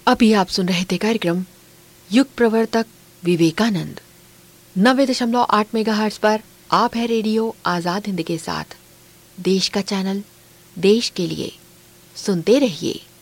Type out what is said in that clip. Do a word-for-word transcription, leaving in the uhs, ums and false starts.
अभी आप सुन रहे थे कार्यक्रम युग प्रवर्तक विवेकानंद। नब्बे दशमलव आठ मेगाहर्ट्ज पर आप है रेडियो आजाद हिंद के साथ। देश का चैनल, देश के लिए। सुनते रहिए।